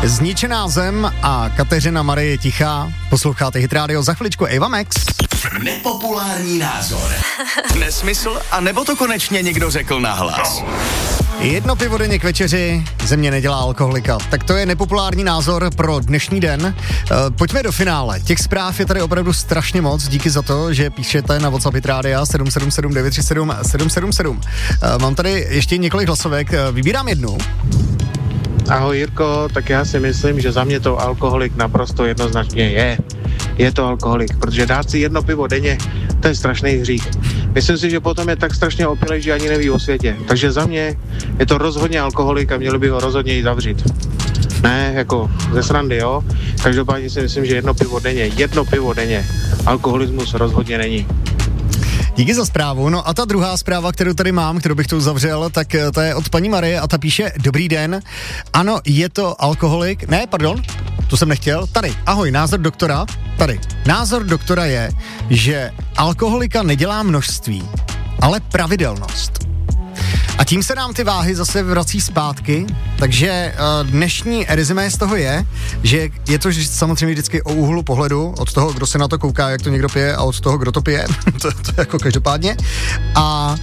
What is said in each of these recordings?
Zničená zem a Kateřina Marie tichá. Posloucháte Hit Radio, za chviličku Eva Max. Nepopulární názor. Nesmysl, a nebo to konečně někdo řekl nahlas? 1 pivo denně k večeři, země nedělá alkoholika. Tak to je nepopulární názor pro dnešní den. Pojďme do finále. Těch zpráv je tady opravdu strašně moc. Díky za to, že píšete na WhatsApp Hit Radio 777 937 777. Mám tady ještě několik hlasovek. Vybírám jednu. Ahoj Jirko, tak já si myslím, že za mě to alkoholik naprosto jednoznačně je. Je to alkoholik, protože dát si 1 pivo denně, to je strašný hřích. Myslím si, že potom je tak strašně opilej, že ani neví o světě. Takže za mě je to rozhodně alkoholik a měli by ho rozhodně i zavřít. Ne, jako ze srandy, jo. Každopádně si myslím, že 1 pivo denně. Alkoholismus rozhodně není. Díky za zprávu. No a ta druhá zpráva, kterou tady mám, kterou bych tu uzavřel, tak ta je od paní Marie a ta píše: Dobrý den. Ano, je to alkoholik. Ne, pardon, to jsem nechtěl. Tady, ahoj, názor doktora. Tady. Názor doktora je, že alkoholika nedělá množství, ale pravidelnost. A tím se nám ty váhy zase vrací zpátky, takže dnešní rezumé z toho je, že je to samozřejmě vždycky o úhlu pohledu, od toho, kdo se na to kouká, jak to někdo pije, a od toho, kdo to pije, to jako každopádně. A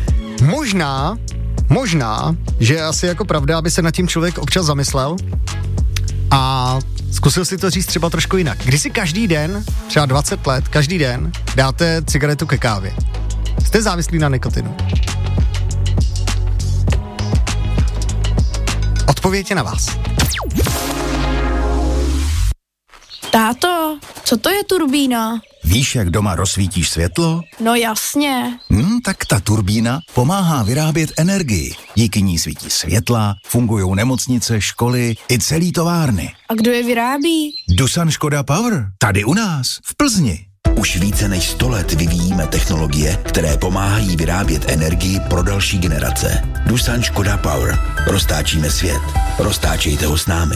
možná, že je asi jako pravda, aby se nad tím člověk občas zamyslel a zkusil si to říct třeba trošku jinak. Když si každý den, třeba 20 let, každý den dáte cigaretu ke kávě, jste závislí na nikotinu? Odpověď je na vás. Táto, co to je turbína? Víš, jak doma rozsvítíš světlo? No jasně. Tak ta turbína pomáhá vyrábět energii. Díky ní svítí světla, fungují nemocnice, školy i celý továrny. A kdo je vyrábí? Doosan Škoda Power, tady u nás, v Plzni. Už více než 100 let vyvíjíme technologie, které pomáhají vyrábět energii pro další generace. Doosan Škoda Power. Roztáčíme svět. Roztáčejte ho s námi.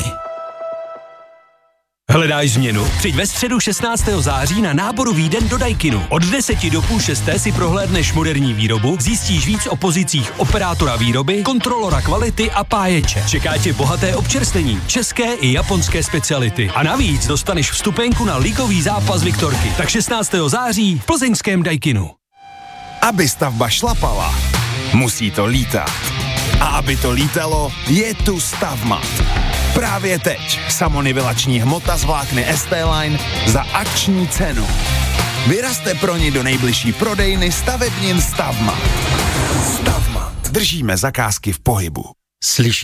Hledáš změnu? Přijď ve středu 16. září na náborový den do Daikynu. Od 10 do půl 6 si prohlédneš moderní výrobu, zjistíš víc o pozicích operátora výroby, kontrolora kvality a páječe. Čeká tě bohaté občerstvení, české i japonské speciality. A navíc dostaneš vstupenku na ligový zápas Viktorky. Tak 16. září v plzeňském Daikynu. Aby stavba šlapala, musí to lítat. A aby to lítalo, je tu Stavmat. Právě teď samonivelační hmota z vlákny ST-Line za akční cenu. Vyrazte pro ní do nejbližší prodejny stavebnin Stavmat. Stavmat. Držíme zakázky v pohybu. Slyší